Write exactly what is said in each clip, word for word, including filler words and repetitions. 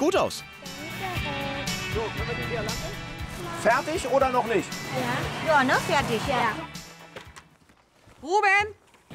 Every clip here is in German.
gut aus. So, können wir den hier lassen? Fertig oder noch nicht? Ja. Ja, ne? Fertig, ja. Ruben!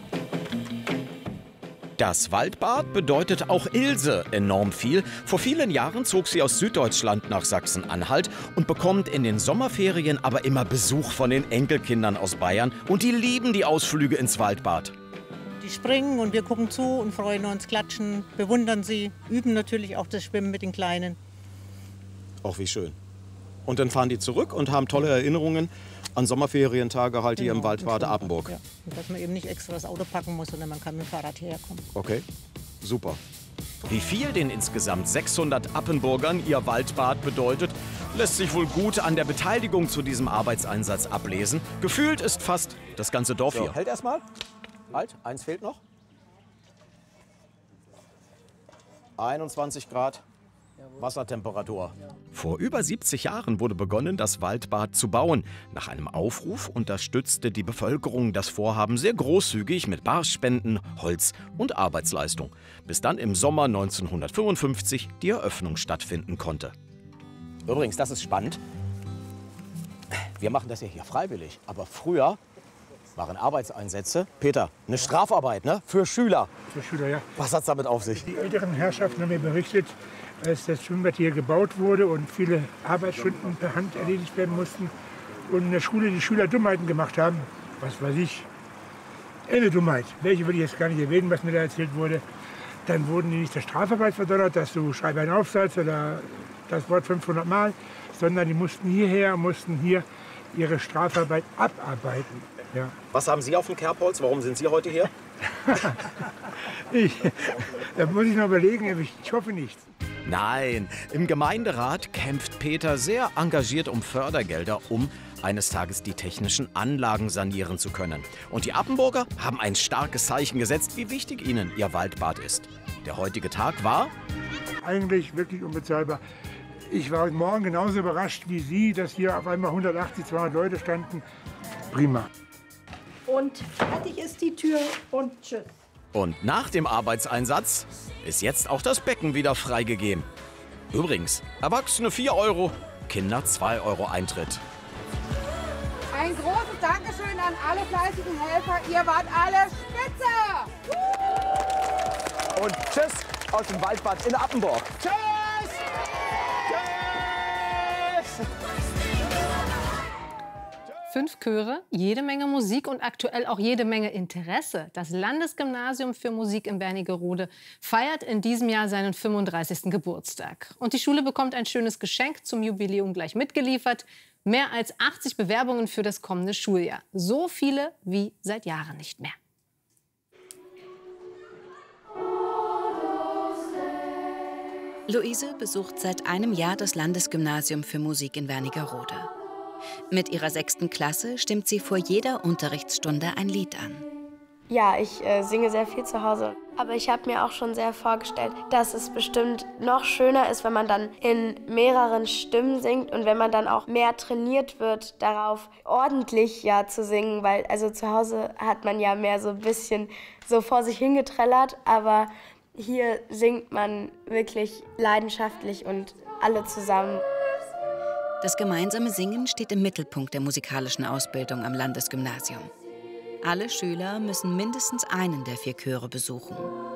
Das Waldbad bedeutet auch Ilse enorm viel. Vor vielen Jahren zog sie aus Süddeutschland nach Sachsen-Anhalt und bekommt in den Sommerferien aber immer Besuch von den Enkelkindern aus Bayern. Und die lieben die Ausflüge ins Waldbad. Die springen und wir gucken zu und freuen uns, klatschen, bewundern sie, üben natürlich auch das Schwimmen mit den Kleinen. Auch wie schön. Und dann fahren die zurück und haben tolle Erinnerungen an Sommerferientage halt hier Genau, im Waldbad im Apenburg. Ja. Und dass man eben nicht extra das Auto packen muss, sondern man kann mit dem Fahrrad hierher kommen. Okay, super. Wie viel den insgesamt sechshundert Appenburgern ihr Waldbad bedeutet, lässt sich wohl gut an der Beteiligung zu diesem Arbeitseinsatz ablesen. Gefühlt ist fast das ganze Dorf So, hier. hält erstmal. Halt, eins fehlt noch. einundzwanzig Grad Wassertemperatur. Vor über siebzig Jahren wurde begonnen, das Waldbad zu bauen. Nach einem Aufruf unterstützte die Bevölkerung das Vorhaben sehr großzügig mit Barspenden, Holz und Arbeitsleistung, bis dann im Sommer neunzehnhundertfünfundfünfzig die Eröffnung stattfinden konnte. Übrigens, das ist spannend. Wir machen das ja hier freiwillig, aber früher waren Arbeitseinsätze, Peter, eine Strafarbeit, ne? Für Schüler. Für Schüler, ja. Was hat's damit auf sich? Die älteren Herrschaften haben mir berichtet, als das Schwimmbad hier gebaut wurde und viele Arbeitsstunden per Hand erledigt werden mussten und in der Schule die Schüler Dummheiten gemacht haben, was weiß ich, eine Dummheit, welche würde ich jetzt gar nicht erwähnen, was mir da erzählt wurde, dann wurden die nicht der Strafarbeit verdonnert, dass du schreib einen Aufsatz oder das Wort fünfhundert Mal, sondern die mussten hierher, mussten hier ihre Strafarbeit abarbeiten. Ja. Was haben Sie auf dem Kerbholz? Warum sind Sie heute hier? ich, da muss ich noch überlegen, ich, ich hoffe nicht. Nein, im Gemeinderat kämpft Peter sehr engagiert um Fördergelder, um eines Tages die technischen Anlagen sanieren zu können. Und die Appenburger haben ein starkes Zeichen gesetzt, wie wichtig ihnen ihr Waldbad ist. Der heutige Tag war eigentlich wirklich unbezahlbar. Ich war heute Morgen genauso überrascht wie Sie, dass hier auf einmal hundertachtzig, zweihundert Leute standen. Prima. Und fertig ist die Tür und tschüss. Und nach dem Arbeitseinsatz ist jetzt auch das Becken wieder freigegeben. Übrigens, Erwachsene vier Euro, Kinder zwei Euro Eintritt. Ein großes Dankeschön an alle fleißigen Helfer. Ihr wart alle spitze! Und tschüss aus dem Waldbad in Appenburg. Tschüss! Tschüss! Fünf Chöre, jede Menge Musik und aktuell auch jede Menge Interesse. Das Landesgymnasium für Musik in Wernigerode feiert in diesem Jahr seinen fünfunddreißigsten Geburtstag. Und die Schule bekommt ein schönes Geschenk zum Jubiläum gleich mitgeliefert. Mehr als achtzig Bewerbungen für das kommende Schuljahr. So viele wie seit Jahren nicht mehr. Luise besucht seit einem Jahr das Landesgymnasium für Musik in Wernigerode. Mit ihrer sechsten Klasse stimmt sie vor jeder Unterrichtsstunde ein Lied an. Ja, ich äh, singe sehr viel zu Hause. Aber ich habe mir auch schon sehr vorgestellt, dass es bestimmt noch schöner ist, wenn man dann in mehreren Stimmen singt und wenn man dann auch mehr trainiert wird, darauf ordentlich ja zu singen. Weil also zu Hause hat man ja mehr so ein bisschen so vor sich hingetrellert, aber hier singt man wirklich leidenschaftlich und alle zusammen. Das gemeinsame Singen steht im Mittelpunkt der musikalischen Ausbildung am Landesgymnasium. Alle Schüler müssen mindestens einen der vier Chöre besuchen.